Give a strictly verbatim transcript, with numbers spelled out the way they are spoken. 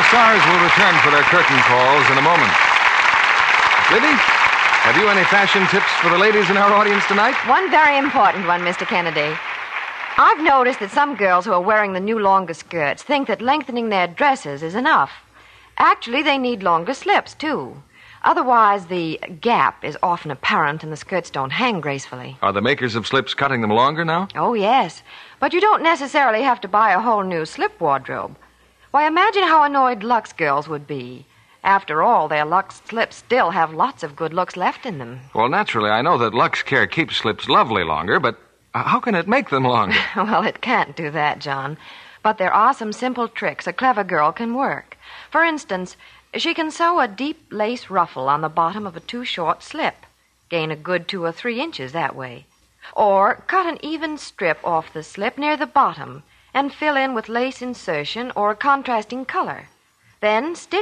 stars will return for their curtain calls in a moment. Libby, have you any fashion tips for the ladies in our audience tonight? One very important one, Mister Kennedy. I've noticed that some girls who are wearing the new longer skirts think that lengthening their dresses is enough. Actually, they need longer slips, too. Otherwise, the gap is often apparent and the skirts don't hang gracefully. Are the makers of slips cutting them longer now? Oh, yes. But you don't necessarily have to buy a whole new slip wardrobe. Why, imagine how annoyed Lux girls would be. After all, their Lux slips still have lots of good looks left in them. Well, naturally, I know that Lux Care keeps slips lovely longer, but how can it make them longer? Well, it can't do that, John. But there are some simple tricks a clever girl can work. For instance, she can sew a deep lace ruffle on the bottom of a too-short slip. Gain a good two or three inches that way. Or cut an even strip off the slip near the bottom and fill in with lace insertion or a contrasting color. Then stitch